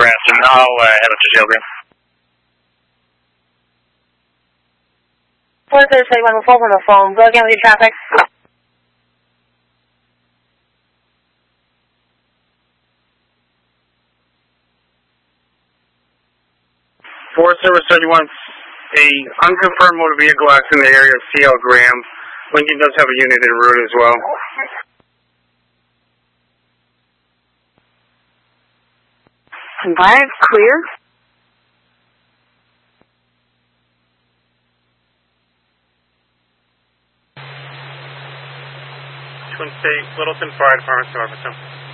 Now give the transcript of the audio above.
Grafton. I'll head up to Jailgreen. 431 full from the phone. Go again with your traffic. 431, a unconfirmed motor vehicle acts in the area of CL Graham. Lincoln does have a unit en route as well. Combined, clear. Twin State, Littleton Fire Department, Officer.